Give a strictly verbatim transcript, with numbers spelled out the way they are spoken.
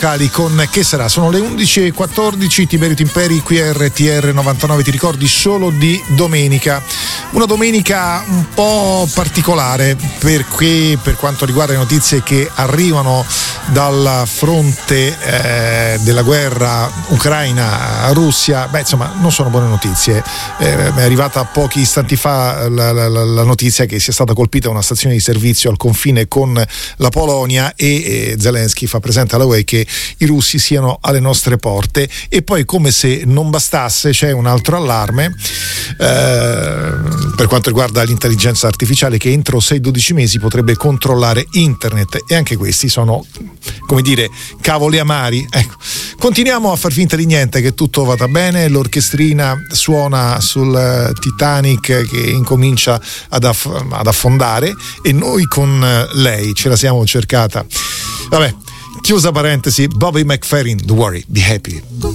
locali con Che sarà? Sono le undici e quattordici, Tiberio Timperi qui a R T R novantanove, ti ricordi solo di domenica. Una domenica un po' particolare perché per quanto riguarda le notizie che arrivano dal fronte eh, della guerra Ucraina-Russia, beh insomma non sono buone notizie. Eh, è arrivata pochi istanti fa la, la, la notizia che sia stata colpita una stazione di servizio al confine con la Polonia e eh, Zelensky fa presente alla U E che i russi siano alle nostre porte. E poi, come se non bastasse, c'è un altro allarme eh, per quanto riguarda l'intelligenza artificiale che entro sei dodici mesi potrebbe controllare internet, e anche questi sono, come dire, cavoli amari. Ecco, continuiamo a far finta di niente, che tutto vada bene. L'orchestrina suona sul Titanic che incomincia ad, aff- ad affondare e noi con lei ce la siamo cercata. Vabbè, chiusa parentesi. Bobby McFerrin, Don't Worry, Be Happy.